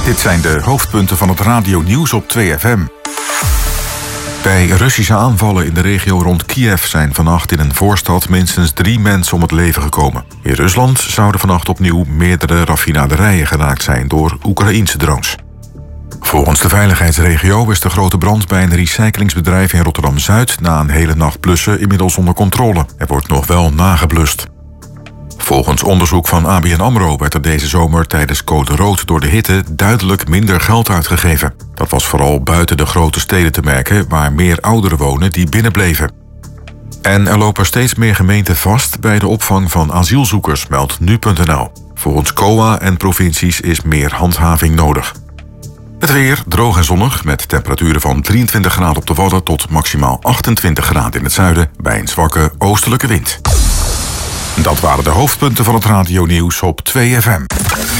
Dit zijn de hoofdpunten van het radionieuws op 2FM. Bij Russische aanvallen in de regio rond Kiev zijn vannacht in een voorstad minstens 3 mensen om het leven gekomen. In Rusland zouden vannacht opnieuw meerdere raffinaderijen geraakt zijn door Oekraïense drones. Volgens de veiligheidsregio is de grote brand bij een recyclingsbedrijf in Rotterdam-Zuid na een hele nacht blussen inmiddels onder controle. Er wordt nog wel nageblust. Volgens onderzoek van ABN AMRO werd er deze zomer tijdens code rood door de hitte duidelijk minder geld uitgegeven. Dat was vooral buiten de grote steden te merken waar meer ouderen wonen die binnenbleven. En er lopen steeds meer gemeenten vast bij de opvang van asielzoekers, meldt nu.nl. Volgens COA en provincies is meer handhaving nodig. Het weer droog en zonnig met temperaturen van 23 graden op de Wadden tot maximaal 28 graden in het zuiden bij een zwakke oostelijke wind. Dat waren de hoofdpunten van het radionieuws op 2FM.